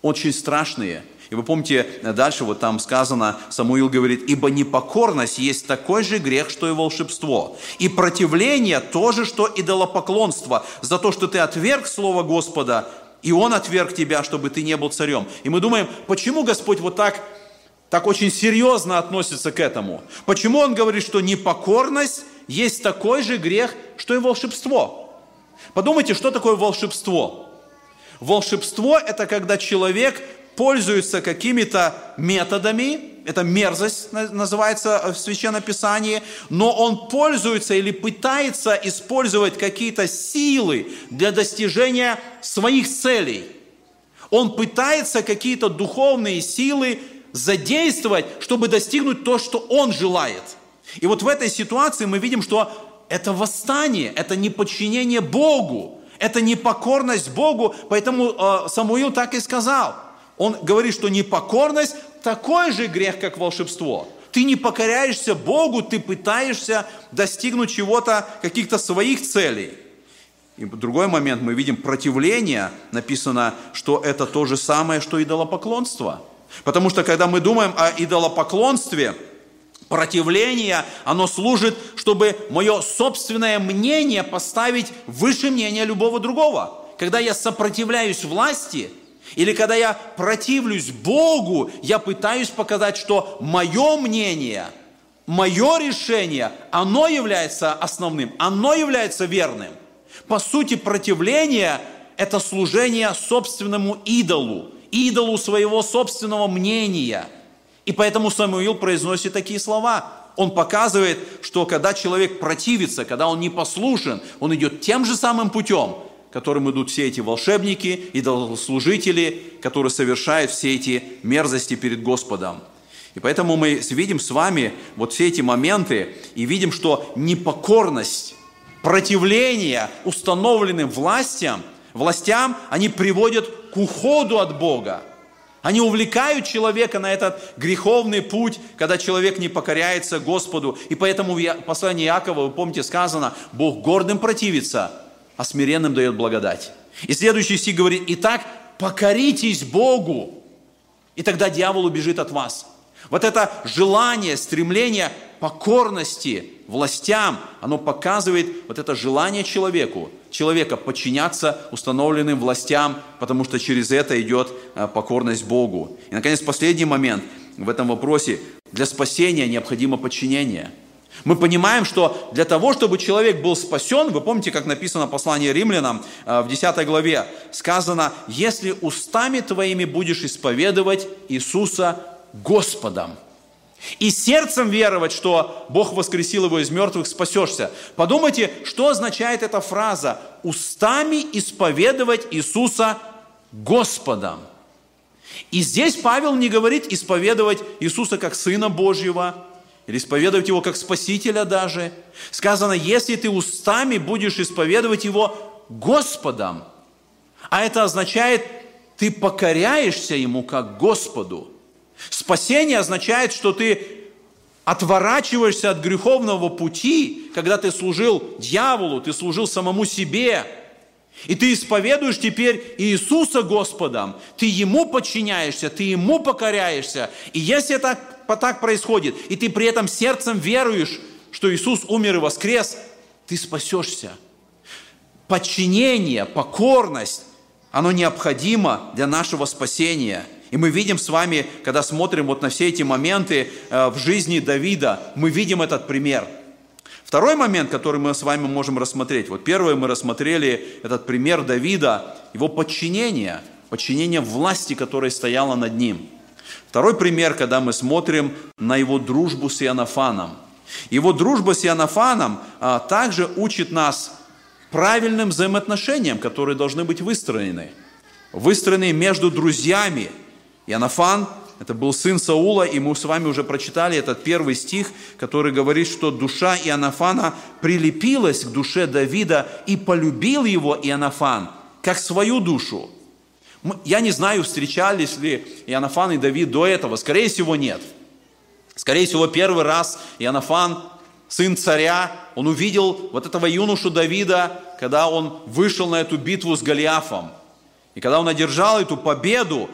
очень страшные. И вы помните, дальше вот там сказано, Самуил говорит: «Ибо непокорность есть такой же грех, что и волшебство, и противление тоже, что идолопоклонство, за то, что ты отверг слово Господа, и Он отверг тебя, чтобы ты не был царем». И мы думаем, почему Господь вот так очень серьезно относится к этому? Почему Он говорит, что непокорность есть такой же грех, что и волшебство? Подумайте, что такое волшебство? Волшебство – это когда человек пользуется какими-то методами, это мерзость называется в Священном Писании, но он пользуется или пытается использовать какие-то силы для достижения своих целей. Он пытается какие-то духовные силы задействовать, чтобы достигнуть то, что он желает. И вот в этой ситуации мы видим, что это восстание, это неподчинение Богу, это непокорность Богу, поэтому Самуил так и сказал. Он говорит, что непокорность такой же грех, как волшебство. Ты не покоряешься Богу, ты пытаешься достигнуть чего-то, каких-то своих целей. И в другой момент мы видим противление, написано, что это то же самое, что идолопоклонство. Потому что когда мы думаем о идолопоклонстве, противление, оно служит, чтобы мое собственное мнение поставить выше мнения любого другого. Когда я сопротивляюсь власти, или когда я противлюсь Богу, я пытаюсь показать, что мое мнение, мое решение, оно является основным, оно является верным. По сути, противление – это служение собственному идолу, идолу своего собственного мнения. И поэтому Самуил произносит такие слова. Он показывает, что когда человек противится, когда он непослушен, он идет тем же самым путем, которым идут все эти волшебники, идолослужители, которые совершают все эти мерзости перед Господом. И поэтому мы видим с вами вот все эти моменты и видим, что непокорность, противление установленным властям, они приводят к уходу от Бога. Они увлекают человека на этот греховный путь, когда человек не покоряется Господу. И поэтому в послании Иакова, вы помните, сказано: Бог гордым противится, а смиренным дает благодать. И следующий стих говорит: «Итак, покоритесь Богу, и тогда дьявол убежит от вас». Вот это желание, стремление покорности властям, оно показывает вот это желание человека подчиняться установленным властям, потому что через это идет покорность Богу. И, наконец, последний момент в этом вопросе. Для спасения необходимо подчинение. Мы понимаем, что для того, чтобы человек был спасен, вы помните, как написано в послании Римлянам в 10 главе, сказано: «Если устами твоими будешь исповедовать Иисуса Господом и сердцем веровать, что Бог воскресил Его из мертвых, спасешься». Подумайте, что означает эта фраза «устами исповедовать Иисуса Господом». И здесь Павел не говорит исповедовать Иисуса как Сына Божьего, или исповедовать Его как Спасителя даже. Сказано: если ты устами будешь исповедовать Его Господом. А это означает, ты покоряешься Ему как Господу. Спасение означает, что ты отворачиваешься от греховного пути, когда ты служил дьяволу, ты служил самому себе. И ты исповедуешь теперь Иисуса Господом, ты Ему подчиняешься, ты Ему покоряешься. И если так происходит, и ты при этом сердцем веруешь, что Иисус умер и воскрес, ты спасешься. Подчинение, покорность, оно необходимо для нашего спасения. И мы видим с вами, когда смотрим вот на все эти моменты в жизни Давида, мы видим этот пример. Второй момент, который мы с вами можем рассмотреть. Вот первый мы рассмотрели этот пример Давида, его подчинение власти, которая стояла над ним. Второй пример, когда мы смотрим на его дружбу с Иоаннафаном. Его дружба с Иоаннафаном также учит нас правильным взаимоотношениям, которые должны быть выстроены между друзьями. Иоаннафан – это был сын Саула, и мы с вами уже прочитали этот первый стих, который говорит, что душа Иоаннафана прилепилась к душе Давида, и полюбил его Иоаннафан как свою душу. Я не знаю, встречались ли Иоаннафан и Давид до этого, скорее всего, нет. Скорее всего, первый раз Иоаннафан, сын царя, он увидел вот этого юношу Давида, когда он вышел на эту битву с Голиафом. И когда он одержал эту победу,